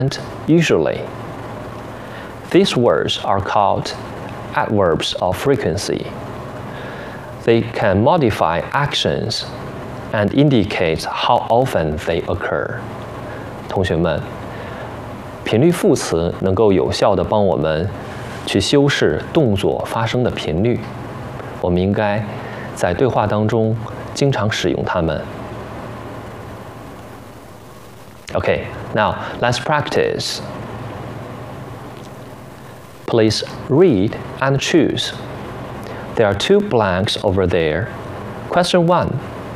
and usually. These words are called adverbs of frequency. They can modify actions and indicate how often they occur. 同学们，频率副词能够有效地帮我们去修饰动作发生的频率。我们应该在对话当中经常使用它们。Okay, now let's practice. Please read and choose. There are 2 blanks over there. Question 1.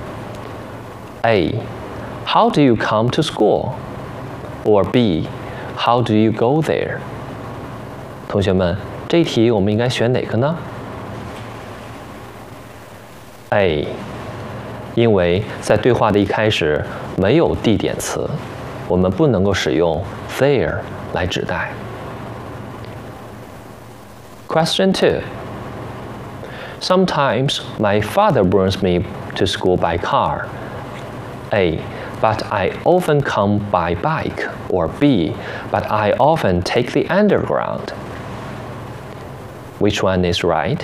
A. How do you come to school? Or B. How do you go there? 同学们，这一题我们应该选哪个呢？ A. 因为在对话的一开始没有地点词，我们不能够使用 there 来指代。Question 2. Sometimes my father brings me to school by car. A. But I often come by bike. Or B. But I often take the underground. Which one is right?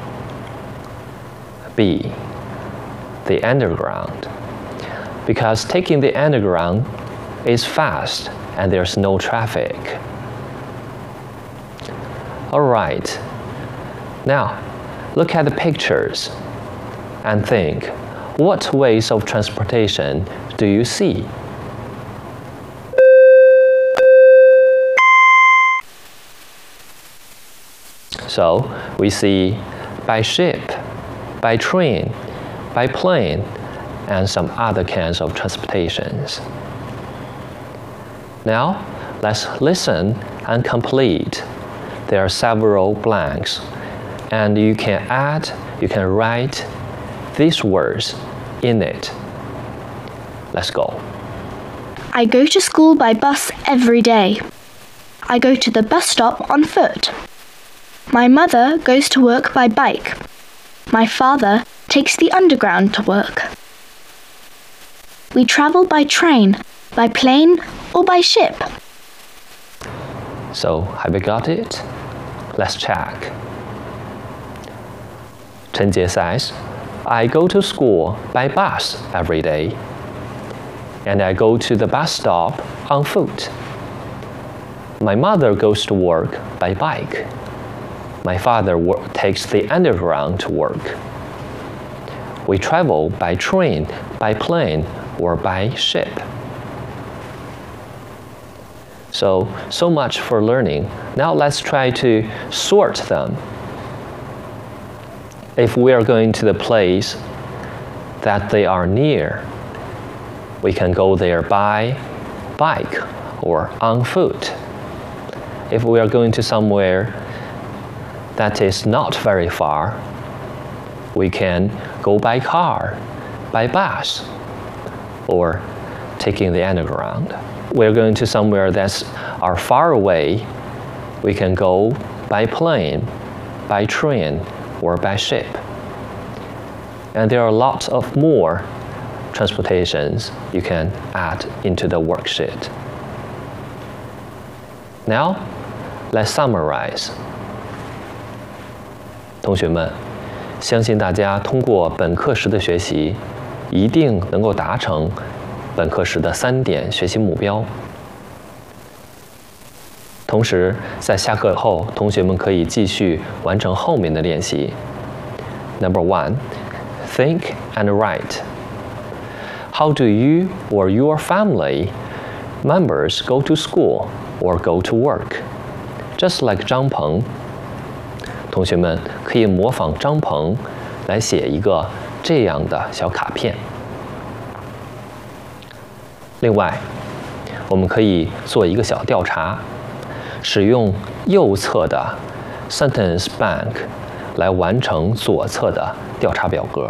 B. The underground. Because taking the underground is fast and there's no traffic. Alright. Now, look at the pictures and think, what ways of transportation do you see? So, we see by ship, by train, by plane, and some other kinds of transportations. Now, let's listen and complete. There are several blanks, and you can write these words in it. Let's go. I go to school by bus every day. I go to the bus stop on foot. My mother goes to work by bike. My father takes the underground to work. We travel by train, by plane, or by ship. So, have you got it? Let's check. Chen Jie says, I go to school by bus every day. And I go to the bus stop on foot. My mother goes to work by bike. My father takes the underground to work. We travel by train, by plane, or by ship. So much for learning. Now let's try to sort them. If we are going to the place that they are near, we can go there by bike or on foot. If we are going to somewhere that is not very far, we can go by car, by bus, or taking the underground. We're going to somewhere that's far away, we can go by plane, by train, or by ship. And there are lots of more transportations you can add into the worksheet. Now, let's summarize. 同学们，相信大家通过本课时的学习，一定能够达成本课时的3点学习目标。同时，在下课后，同学们可以继续完成后面的练习。Number 1, think and write. How do you or your family members go to school or go to work? Just like 张鹏。同学们可以模仿张鹏来写一个这样的小卡片。另外，我们可以做一个小调查，使用右侧的 Sentence Bank 来完成左侧的调查表格。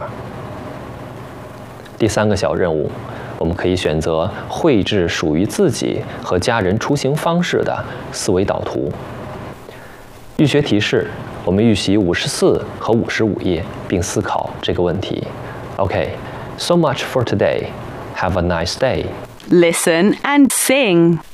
第3个小任务，我们可以选择绘制属于自己和家人出行方式的思维导图。预学提示，我们预习54和55页，并思考这个问题。Okay, so much for today. Have a nice day. Listen and sing.